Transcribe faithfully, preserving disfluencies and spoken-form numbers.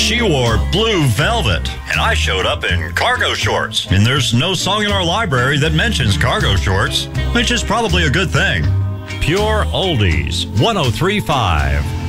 She wore blue velvet, and I showed up in cargo shorts. And there's no song in our library that mentions cargo shorts, which is probably a good thing. Pure Oldies, one oh three point five.